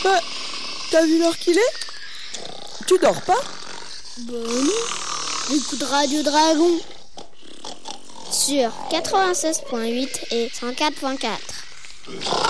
Bah, t'as vu l'heure qu'il est? Tu dors pas? Bah non. Écoute Radio Dragon. Sur 96.8 et 104.4.